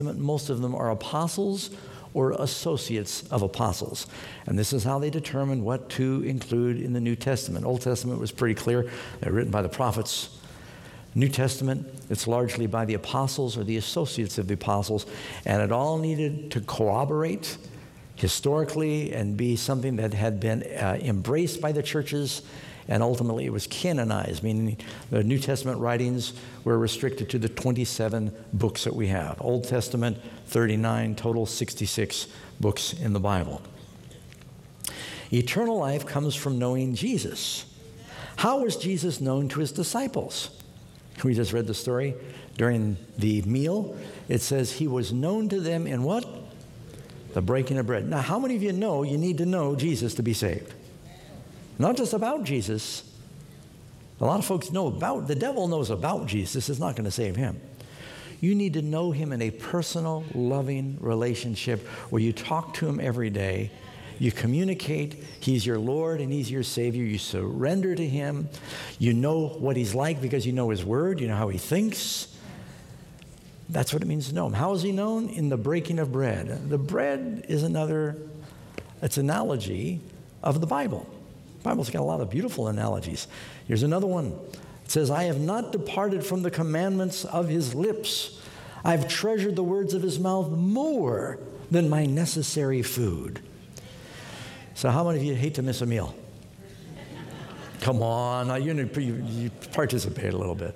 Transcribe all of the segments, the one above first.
most of them are apostles or associates of apostles. And this is how they determined what to include in the New Testament. Old Testament was pretty clear. They're written by the prophets. New Testament, it's largely by the apostles or the associates of the apostles. And it all needed to corroborate historically and be something that had been embraced by the churches. And ultimately, it was canonized, meaning the New Testament writings were restricted to the 27 books that we have. Old Testament, 39, total 66 books in the Bible. Eternal life comes from knowing Jesus. How was Jesus known to his disciples? We just read the story during the meal. It says he was known to them in what? The breaking of bread. Now, how many of you know you need to know Jesus to be saved? Not just about Jesus. A lot of folks know about, the devil knows about Jesus. It's not going to save him. You need to know him in a personal, loving relationship where you talk to him every day. You communicate. He's your Lord and he's your Savior. You surrender to him. You know what he's like because you know his word. You know how he thinks. That's what it means to know him. How is he known? In the breaking of bread. The bread is it's an analogy of the Bible. The Bible's got a lot of beautiful analogies. Here's another one. It says, I have not departed from the commandments of his lips. I've treasured the words of his mouth more than my necessary food. So how many of you hate to miss a meal? Come on, now you participate a little bit.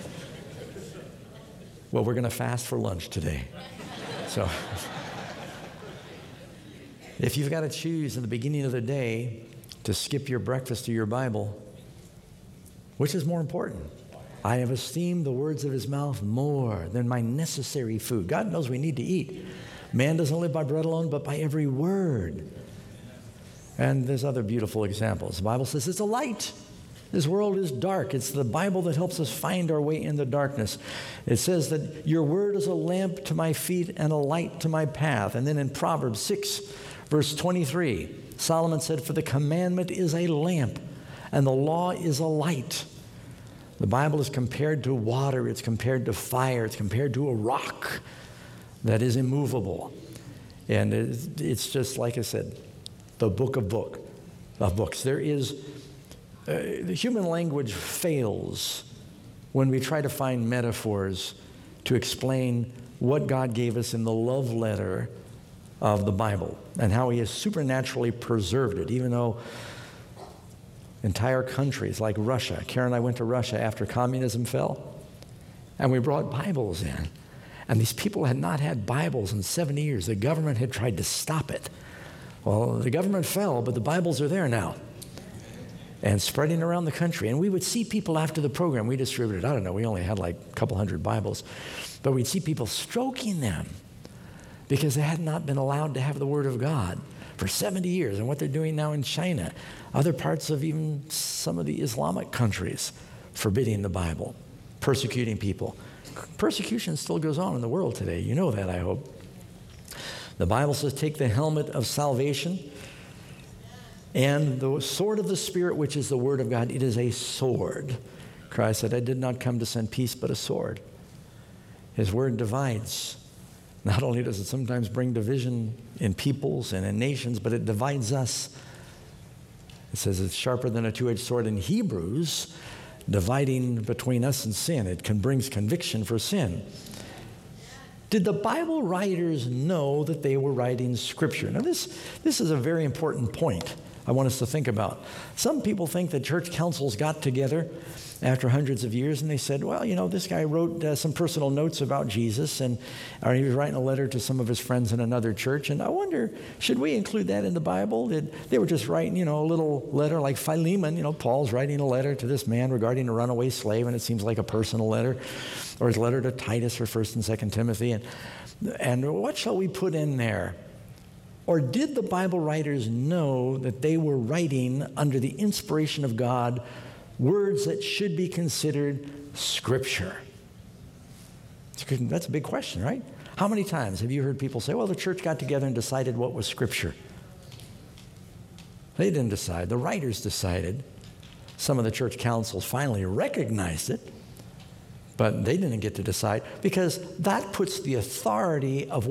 Well, we're going to fast for lunch today. So if you've got to choose in the beginning of the day to skip your breakfast or your Bible, which is more important? I have esteemed the words of his mouth more than my necessary food. God knows we need to eat. Man doesn't live by bread alone, but by every word. And there's other beautiful examples. The Bible says it's a light. This world is dark. It's the Bible that helps us find our way in the darkness. It says that your word is a lamp to my feet and a light to my path. And then in Proverbs 6, verse 23, Solomon said, for the commandment is a lamp and the law is a light. The Bible is compared to water. It's compared to fire. It's compared to a rock that is immovable. And it's just, like I said, the book of books. There is, the human language fails when we try to find metaphors to explain what God gave us in the love letter of the Bible and how he has supernaturally preserved it, even though entire countries like Russia, Karen and I went to Russia after communism fell, and we brought Bibles in. And these people had not had Bibles in 70 years. The government had tried to stop it. Well, the government fell, but the Bibles are there now and spreading around the country. And we would see people after the program. We distributed, I don't know, we only had like a couple hundred Bibles, but we'd see people stroking them because they had not been allowed to have the Word of God for 70 years. And what they're doing now in China, other parts of even some of the Islamic countries, forbidding the Bible, persecuting people. Persecution still goes on in the world today. You know that, I hope. The Bible says, take the helmet of salvation and the sword of the Spirit, which is the Word of God. It is a sword. Christ said, I did not come to send peace, but a sword. His Word divides. Not only does it sometimes bring division in peoples and in nations, but it divides us. It says it's sharper than a two-edged sword in Hebrews, dividing between us and sin. It brings conviction for sin. Did the Bible writers know that they were writing Scripture? Now, this is a very important point I want us to think about. Some people think that church councils got together after hundreds of years and they said, well, you know, this guy wrote some personal notes about Jesus, or he was writing a letter to some of his friends in another church, and I wonder, should we include that in the Bible? They were just writing, you know, a little letter like Philemon. You know, Paul's writing a letter to this man regarding a runaway slave, and it seems like a personal letter, or his letter to Titus or 1st and 2nd Timothy, and what shall we put in there? Or did the Bible writers know that they were writing under the inspiration of God words that should be considered Scripture? That's a big question, right? How many times have you heard people say, well, the church got together and decided what was Scripture? They didn't decide. The writers decided. Some of the church councils finally recognized it, But they didn't get to decide because that puts the authority of